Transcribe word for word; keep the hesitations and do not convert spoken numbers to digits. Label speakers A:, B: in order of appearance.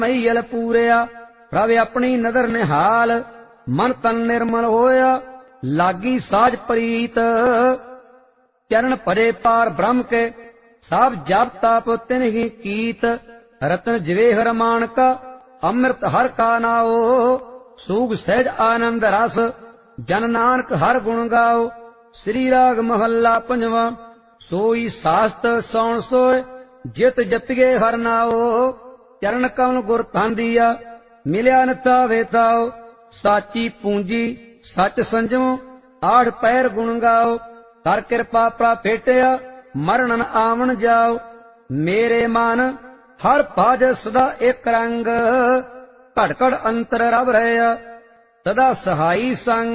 A: ਮਈਲ ਪੂਰਿਆ ਪ੍ਰਭ ਆਪਣੀ ਨਦਰ ਨਿਹਾਲ ਮਨ ਤਨ ਨਿਰਮਲ ਹੋਇਆ ਲਾਗੀ ਸਾਜ ਪ੍ਰੀਤ ਚਰਨ ਭਰੇ ਪਾਰ ਬ੍ਰਹਮ ਕੇ ਸਭ ਜਪ ਤਪ ਤਿਨ ਹੀ ਕੀਤ ਰਤਨ ਜਵੇਹਰ ਮਾਨਕਾ ਅੰਮ੍ਰਿਤ ਹਰ ਕਾ ਨਾਉ ਸੂਗ ਸਹਿਜ ਆਨੰਦ ਰਸ ਜਨ ਨਾਨਕ ਹਰ ਗੁਣ ਗਾਓ। ਸ੍ਰੀ ਰਾਗ ਮਹੱਲਾ ਪੰਜਵਾਂ। ਸੋਈ ਸਾਸਤ ਸੌਣ ਸੋਏ ਜਿਤ ਜਪੀਏ ਹਰ ਨਾਉ ਚਰਨ ਕਮਲ ਗੁਰ ਧਨ ਦੀਆ ਮਿਲਿਆ ਨਤਾ ਵੇਤਾਓ। ਸਾਚੀ ਪੂੰਜੀ ਸੱਚ ਸੰਜਮ ਆਠ ਪੈਰ ਗੁਣ ਗਾਓ ਕਰ ਕਿਰਪਾ ਪ੍ਰਾ ਭੇਟਿਆ ਮਰਨ ਨ ਆਵਣ ਜਾਓ। ਮੇਰੇ ਮਨ ਹਰ ਭਜ ਸਦਾ ਇੱਕ ਰੰਗ ਘੜ ਘੜ ਅੰਤਰ ਰਵ ਰਹਿਆ ਸਦਾ ਸਹਾਈ ਸੰਗ